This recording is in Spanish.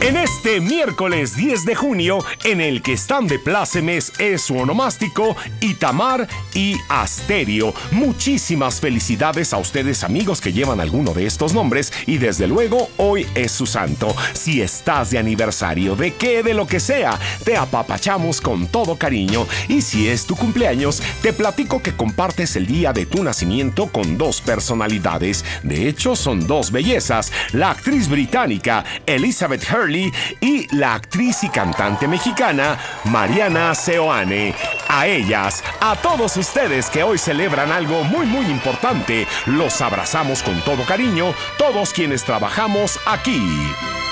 En este miércoles 10 de junio, en el que están de plácemes es su onomástico, Itamar y Asterio. Muchísimas felicidades a ustedes, amigos, que llevan alguno de estos nombres, y desde luego hoy es su santo. Si estás de aniversario, de qué, de lo que sea, te apapachamos con todo cariño. Y si es tu cumpleaños, te platico que compartes el día de tu nacimiento con dos personalidades. De hecho, son dos bellezas: la actriz británica Elizabeth Hurley y la actriz y cantante mexicana Mariana Seoane. A ellas, a todos ustedes que hoy celebran algo muy muy importante, los abrazamos con todo cariño, todos quienes trabajamos aquí.